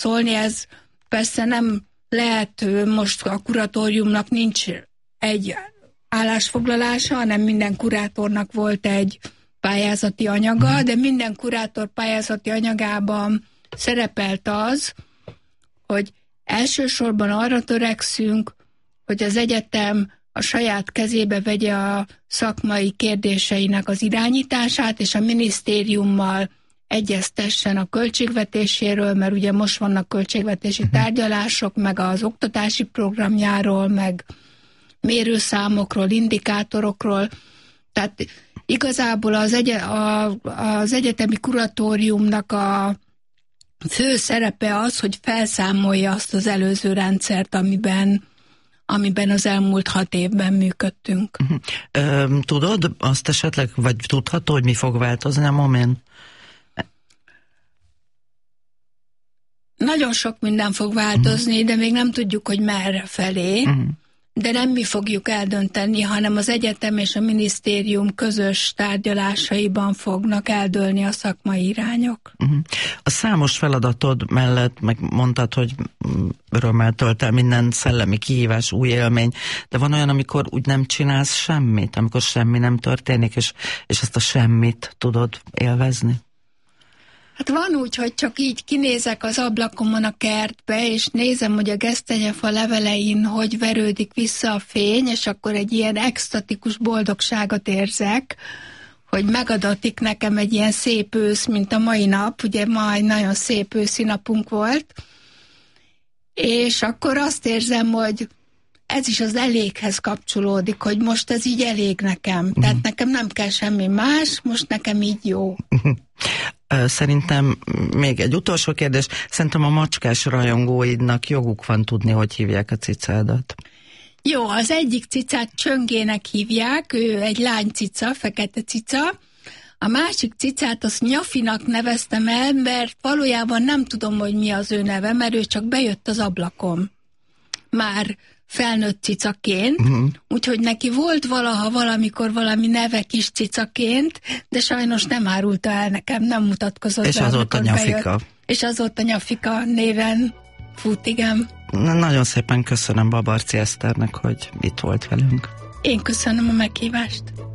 szólni, ez persze nem lehet, most a kuratóriumnak nincs egy állásfoglalása, hanem minden kurátornak volt egy pályázati anyaga, de minden kurátor pályázati anyagában szerepelt az, hogy elsősorban arra törekszünk, hogy az egyetem a saját kezébe vegye a szakmai kérdéseinek az irányítását, és a minisztériummal egyeztessen a költségvetéséről, mert ugye most vannak költségvetési tárgyalások, meg az oktatási programjáról, meg mérőszámokról, indikátorokról. Tehát igazából az egyetemi kuratóriumnak a fő szerepe az, hogy felszámolja azt az előző rendszert, amiben az elmúlt 6 évben működtünk. Tudod azt esetleg, vagy tudható, hogy mi fog változni a moment? Nagyon sok minden fog változni, de még nem tudjuk, hogy merre felé. De nem mi fogjuk eldönteni, hanem az egyetem és a minisztérium közös tárgyalásaiban fognak eldőlni a szakmai irányok. A számos feladatod mellett megmondtad, hogy örömmel tölt el minden szellemi kihívás, új élmény, de van olyan, amikor úgy nem csinálsz semmit, amikor semmi nem történik, és ezt a semmit tudod élvezni? Hát van úgy, hogy csak így kinézek az ablakomon a kertbe, és nézem, hogy a gesztenyefa levelein hogy verődik vissza a fény, és akkor egy ilyen extatikus boldogságot érzek, hogy megadatik nekem egy ilyen szép ősz, mint a mai nap, ugye ma egy nagyon szép őszi napunk volt, és akkor azt érzem, hogy ez is az eléghez kapcsolódik, hogy most ez így elég nekem. Tehát nekem nem kell semmi más, most nekem így jó. Szerintem még egy utolsó kérdés, szerintem a macskás rajongóidnak joguk van tudni, hogy hívják a cicádat. Jó, az egyik cicát Csöngének hívják, ő egy lánycica, fekete cica. A másik cicát azt Nyafinak neveztem el, mert valójában nem tudom, hogy mi az ő neve, mert ő csak bejött az ablakom. Már felnőtt cicaként, úgyhogy neki volt valaha valamikor valami neve kis cicaként, de sajnos nem árulta el nekem, nem mutatkozott és be. És azóta Nyafika. Bejött. És azóta Nyafika néven fut, igen. Nagyon szépen köszönöm Babarczy Eszternek, hogy itt volt velünk. Én köszönöm a meghívást.